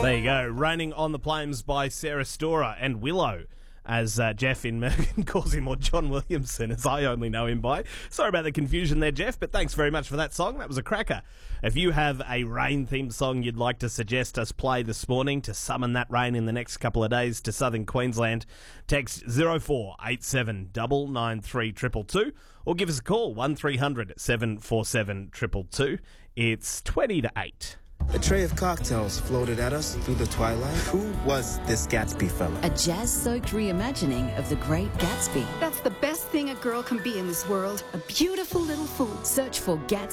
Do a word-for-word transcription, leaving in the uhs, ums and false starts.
There you go. Raining on the Flames by Sarah Storer and Willow, as uh, Jeff in Merkin calls him, or John Williamson, as I only know him by. Sorry about the confusion there, Jeff, but thanks very much for that song. That was a cracker. If you have a rain-themed song you'd like to suggest us play this morning to summon that rain in the next couple of days to southern Queensland, text zero four eight seven nine nine three two two two or give us a call, one three hundred seven four seven two two two. It's twenty to eight. A tray of cocktails floated at us through the twilight. Who was this Gatsby fella? A jazz-soaked reimagining of The Great Gatsby. That's the best thing a girl can be in this world. A beautiful little fool. Search for Gatsby.